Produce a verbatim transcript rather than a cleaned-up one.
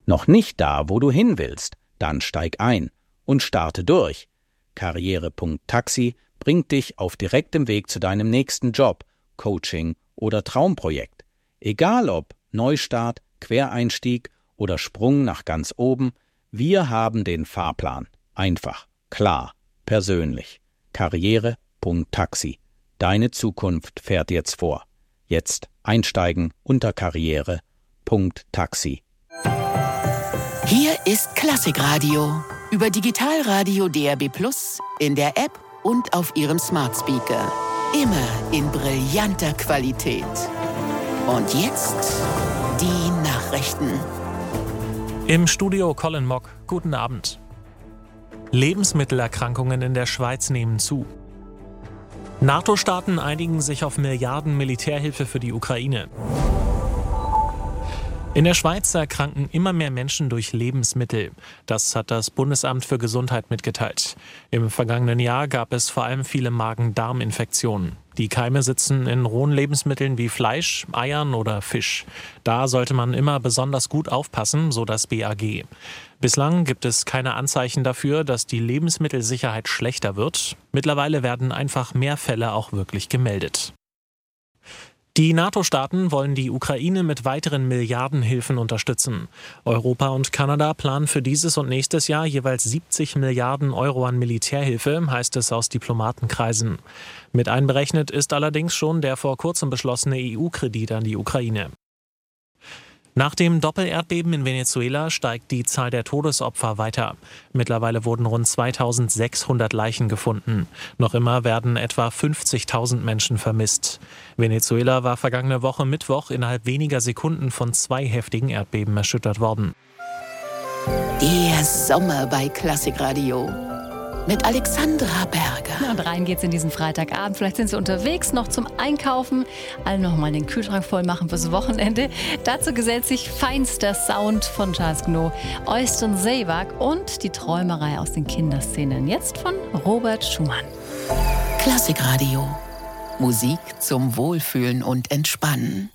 Noch nicht da, wo du hin willst? Dann steig ein und starte durch. Karriere.taxi bringt dich auf direktem Weg zu deinem nächsten Job, Coaching oder Traumprojekt. Egal ob Neustart, Quereinstieg oder Sprung nach ganz oben, wir haben den Fahrplan. Einfach, klar, persönlich. Karriere.taxi. Deine Zukunft fährt jetzt vor. Jetzt einsteigen unter Karriere.taxi. Hier ist Klassikradio. Über Digitalradio D A B plus, in der App und auf Ihrem Smart Speaker. Immer in brillanter Qualität. Und jetzt die Nachrichten. Im Studio Colin Mock. Guten Abend. Lebensmittelerkrankungen in der Schweiz nehmen zu. NATO-Staaten einigen sich auf Milliarden Militärhilfe für die Ukraine. In der Schweiz erkranken immer mehr Menschen durch Lebensmittel. Das hat das Bundesamt für Gesundheit mitgeteilt. Im vergangenen Jahr gab es vor allem viele Magen-Darm-Infektionen. Die Keime sitzen in rohen Lebensmitteln wie Fleisch, Eiern oder Fisch. Da sollte man immer besonders gut aufpassen, so das B A G. Bislang gibt es keine Anzeichen dafür, dass die Lebensmittelsicherheit schlechter wird. Mittlerweile werden einfach mehr Fälle auch wirklich gemeldet. Die NATO-Staaten wollen die Ukraine mit weiteren Milliardenhilfen unterstützen. Europa und Kanada planen für dieses und nächstes Jahr jeweils siebzig Milliarden Euro an Militärhilfe, heißt es aus Diplomatenkreisen. Mit einberechnet ist allerdings schon der vor kurzem beschlossene E U-Kredit an die Ukraine. Nach dem Doppelerdbeben in Venezuela steigt die Zahl der Todesopfer weiter. Mittlerweile wurden rund zweitausendsechshundert Leichen gefunden. Noch immer werden etwa fünfzigtausend Menschen vermisst. Venezuela war vergangene Woche Mittwoch innerhalb weniger Sekunden von zwei heftigen Erdbeben erschüttert worden. Der Sommer bei Klassikradio. Mit Alexandra Berger. Und rein geht's in diesen Freitagabend. Vielleicht sind Sie unterwegs noch zum Einkaufen. Alle noch mal den Kühlschrank voll machen fürs Wochenende. Dazu gesellt sich feinster Sound von Charles Gno, Øystein Sevak und die Träumerei aus den Kinderszenen. Jetzt von Robert Schumann. Klassikradio. Musik zum Wohlfühlen und Entspannen.